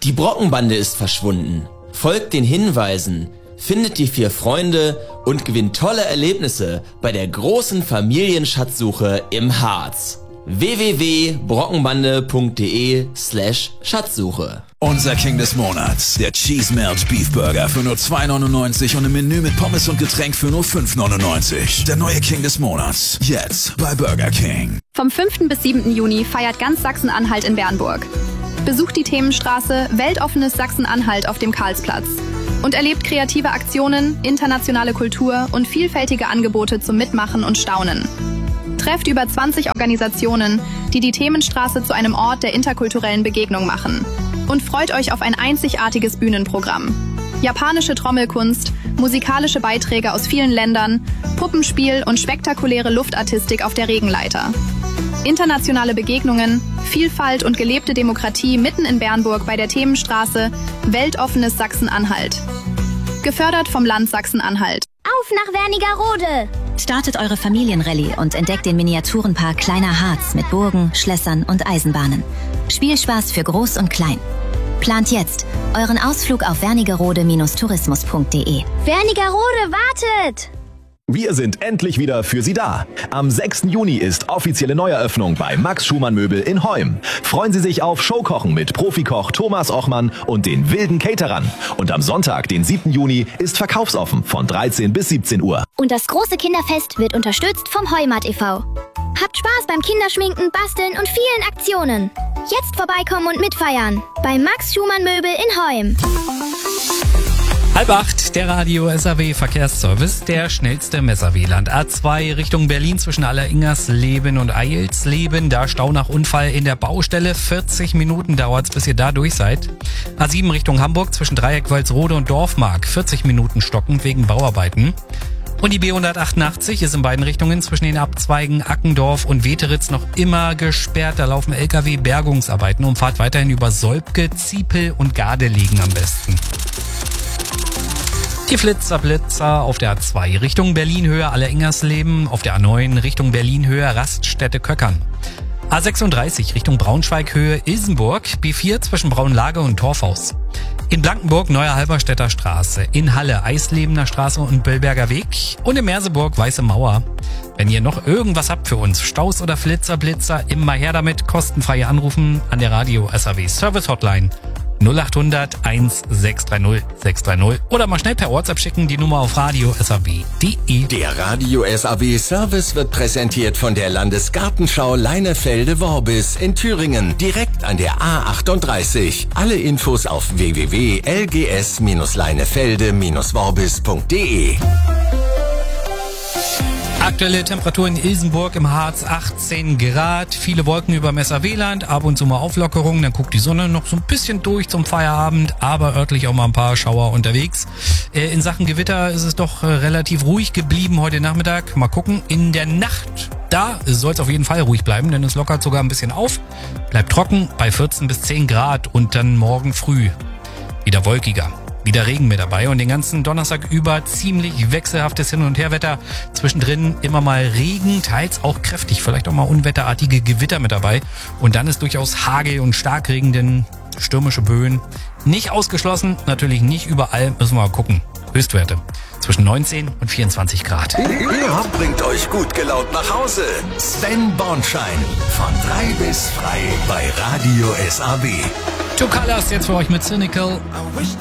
Die Brockenbande ist verschwunden. Folgt den Hinweisen, findet die 4 Freunde und gewinnt tolle Erlebnisse bei der großen Familienschatzsuche im Harz. www.brockenbande.de/Schatzsuche. Unser King des Monats, der Cheese Melt Beef Burger für nur 2,99 und im Menü mit Pommes und Getränk für nur 5,99. Der neue King des Monats, jetzt bei Burger King. Vom 5. bis 7. Juni feiert ganz Sachsen-Anhalt in Bernburg. Besucht die Themenstraße Weltoffenes Sachsen-Anhalt auf dem Karlsplatz und erlebt kreative Aktionen, internationale Kultur und vielfältige Angebote zum Mitmachen und Staunen. Trefft über 20 Organisationen, die die Themenstraße zu einem Ort der interkulturellen Begegnung machen. Und freut euch auf ein einzigartiges Bühnenprogramm. Japanische Trommelkunst, musikalische Beiträge aus vielen Ländern, Puppenspiel und spektakuläre Luftartistik auf der Regenleiter. Internationale Begegnungen, Vielfalt und gelebte Demokratie mitten in Bernburg bei der Themenstraße Weltoffenes Sachsen-Anhalt. Gefördert vom Land Sachsen-Anhalt. Auf nach Wernigerode! Startet eure Familienrallye und entdeckt den Miniaturenpark Kleiner Harz mit Burgen, Schlössern und Eisenbahnen. Spielspaß für Groß und Klein. Plant jetzt euren Ausflug auf wernigerode-tourismus.de. Wernigerode wartet! Wir sind endlich wieder für Sie da. Am 6. Juni ist offizielle Neueröffnung bei Max Schumann Möbel in Heum. Freuen Sie sich auf Showkochen mit Profikoch Thomas Ochmann und den wilden Caterern. Und am Sonntag, den 7. Juni, ist verkaufsoffen von 13 bis 17 Uhr. Und das große Kinderfest wird unterstützt vom Heumat e.V. Habt Spaß beim Kinderschminken, Basteln und vielen Aktionen. Jetzt vorbeikommen und mitfeiern. Bei Max Schumann Möbel in Heum. 7:30, der Radio SAW Verkehrsservice, der schnellste Messer-WLAN. A2 Richtung Berlin zwischen Alleringersleben und Eilsleben. Da Stau nach Unfall in der Baustelle. 40 Minuten dauert's, bis ihr da durch seid. A7 Richtung Hamburg zwischen Dreieck Walsrode und Dorfmark. 40 Minuten stockend wegen Bauarbeiten. Und die B188 ist in beiden Richtungen zwischen den Abzweigen Ackendorf und Weteritz noch immer gesperrt. Da laufen LKW-Bergungsarbeiten. Umfahrt weiterhin über Solbke, Ziepel und Gardelegen am besten. Die Blitzer auf der A2 Richtung Berlin-Höhe Alleringersleben, auf der A9 Richtung Berlin-Höhe Raststätte Köckern. A36 Richtung Braunschweig-Höhe Ilsenburg, B4 zwischen Braunlage und Torfhaus. In Blankenburg Neue Halberstädter Straße, in Halle Eislebener Straße und Böllberger Weg und in Merseburg Weiße Mauer. Wenn ihr noch irgendwas habt für uns, Staus oder Blitzer, immer her damit, kostenfreie Anrufen an der Radio SAW Service Hotline 0800 1630 630 oder mal schnell per WhatsApp schicken, die Nummer auf radio.saw.de. Der Radio SAW Service wird präsentiert von der Landesgartenschau Leinefelde-Worbis in Thüringen, direkt an der A38. Alle Infos auf www.lgs-leinefelde-worbis.de. Aktuelle Temperatur in Ilsenburg im Harz 18 Grad, viele Wolken über Messer-WLAN, ab und zu mal Auflockerungen, dann guckt die Sonne noch so ein bisschen durch zum Feierabend, aber örtlich auch mal ein paar Schauer unterwegs. In Sachen Gewitter ist es doch relativ ruhig geblieben heute Nachmittag. Mal gucken, in der Nacht, da soll es auf jeden Fall ruhig bleiben, denn es lockert sogar ein bisschen auf. Bleibt trocken bei 14 bis 10 Grad und dann morgen früh wieder wolkiger. Wieder Regen mit dabei und den ganzen Donnerstag über ziemlich wechselhaftes Hin- und Herwetter. Zwischendrin immer mal Regen, teils auch kräftig, vielleicht auch mal unwetterartige Gewitter mit dabei. Und dann ist durchaus Hagel und Starkregen, denn stürmische Böen nicht ausgeschlossen. Natürlich nicht überall, müssen wir mal gucken. Höchstwerte zwischen 19 und 24 Grad. Ihr bringt euch gut gelaunt nach Hause. Sven Bornschein von 3 bis frei bei Radio SAW. Two Colors jetzt für euch mit Cynical. I wish